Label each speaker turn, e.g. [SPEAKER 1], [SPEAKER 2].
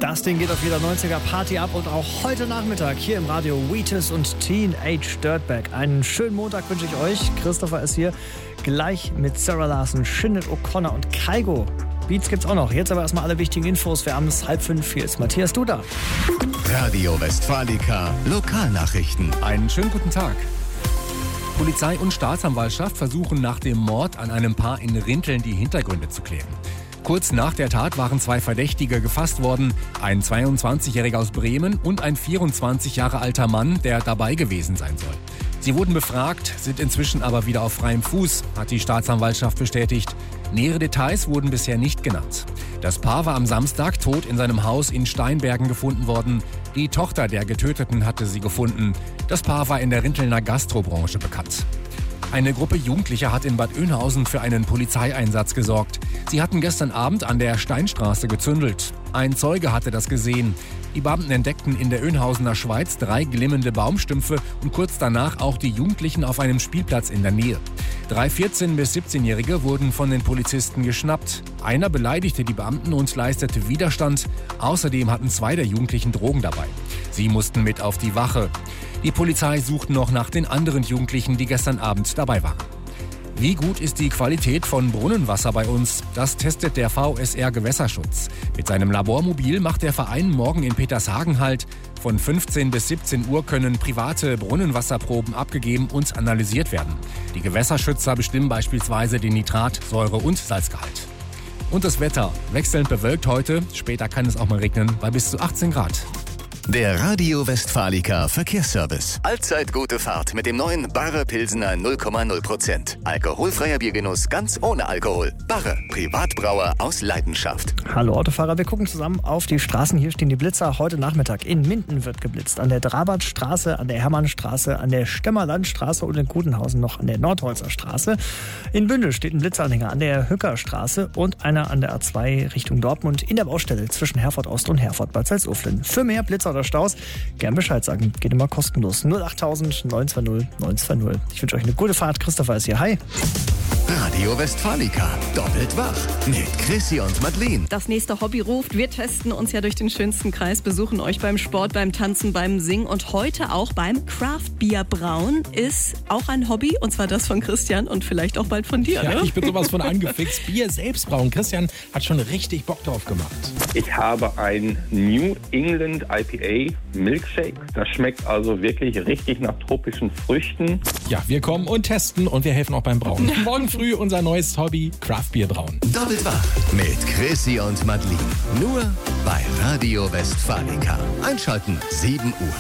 [SPEAKER 1] Das Ding geht auf jeder 90er Party ab und auch heute Nachmittag hier im Radio Wheatus und Teenage Dirtbag. Einen schönen Montag wünsche ich euch. Christopher ist hier, gleich mit Sarah Larsen, Sinead O'Connor und Kygo. Beats gibt's auch noch. Jetzt aber erstmal alle wichtigen Infos. Wir haben es 4:30. Hier ist Matthias Duda.
[SPEAKER 2] Radio Westfalica Lokalnachrichten.
[SPEAKER 3] Einen schönen guten Tag. Polizei und Staatsanwaltschaft versuchen nach dem Mord an einem Paar in Rinteln die Hintergründe zu klären. Kurz nach der Tat waren 2 Verdächtige gefasst worden, ein 22-Jähriger aus Bremen und ein 24 Jahre alter Mann, der dabei gewesen sein soll. Sie wurden befragt, sind inzwischen aber wieder auf freiem Fuß, hat die Staatsanwaltschaft bestätigt. Nähere Details wurden bisher nicht genannt. Das Paar war am Samstag tot in seinem Haus in Steinbergen gefunden worden. Die Tochter der Getöteten hatte sie gefunden. Das Paar war in der Rintelner Gastrobranche bekannt. Eine Gruppe Jugendlicher hat in Bad Oeynhausen für einen Polizeieinsatz gesorgt. Sie hatten gestern Abend an der Steinstraße gezündelt. Ein Zeuge hatte das gesehen. Die Beamten entdeckten in der Oeynhausener Schweiz 3 glimmende Baumstümpfe und kurz danach auch die Jugendlichen auf einem Spielplatz in der Nähe. 3 14- bis 17-Jährige wurden von den Polizisten geschnappt. Einer beleidigte die Beamten und leistete Widerstand. Außerdem hatten 2 der Jugendlichen Drogen dabei. Sie mussten mit auf die Wache. Die Polizei sucht noch nach den anderen Jugendlichen, die gestern Abend dabei waren. Wie gut ist die Qualität von Brunnenwasser bei uns? Das testet der VSR Gewässerschutz. Mit seinem Labormobil macht der Verein morgen in Petershagen Halt. Von 15 bis 17 Uhr können private Brunnenwasserproben abgegeben und analysiert werden. Die Gewässerschützer bestimmen beispielsweise den Nitrat-, Säure- und Salzgehalt. Und das Wetter. Wechselnd bewölkt heute. Später kann es auch mal regnen bei bis zu 18 Grad.
[SPEAKER 2] Der Radio Westfalica Verkehrsservice. Allzeit gute Fahrt mit dem neuen Barre Pilsener 0,0%. Alkoholfreier Biergenuss ganz ohne Alkohol. Barre, Privatbrauer aus Leidenschaft.
[SPEAKER 1] Hallo Autofahrer, wir gucken zusammen auf die Straßen. Hier stehen die Blitzer. Heute Nachmittag in Minden wird geblitzt. An der Drabartstraße, an der Hermannstraße, an der Stemmerlandstraße und in Gutenhausen noch an der Nordholzer Straße. In Bündel steht ein Blitzanhänger an der Hückerstraße und einer an der A2 Richtung Dortmund in der Baustelle zwischen Herford Ost und Herford Bad Salzuflen. Für mehr Blitzer oder Staus, gern Bescheid sagen. Geht immer kostenlos. 08000 920 920. Ich wünsche euch eine gute Fahrt. Christopher ist hier. Hi.
[SPEAKER 2] Radio Westfalica. Doppelt wach. Mit Chrissy und Madeleine.
[SPEAKER 4] Das nächste Hobby ruft. Wir testen uns ja durch den schönsten Kreis, besuchen euch beim Sport, beim Tanzen, beim Singen und heute auch beim Craft-Bier brauen. Ist auch ein Hobby und zwar das von Christian und vielleicht auch bald von dir,
[SPEAKER 5] Ja,
[SPEAKER 4] ne?
[SPEAKER 5] ich bin sowas von angefixt. Bier selbst brauen. Christian hat schon richtig Bock drauf gemacht.
[SPEAKER 6] Ich habe ein New England IPA Milkshake. Das schmeckt also wirklich richtig nach tropischen Früchten.
[SPEAKER 5] Ja, wir kommen und testen und wir helfen auch beim Brauen. Morgen früh unser neues Hobby, Craft-Bier brauen.
[SPEAKER 2] Doppelt wach. Mit Chrissy und Madeleine. Nur bei Radio Westfalica. Einschalten 7 Uhr.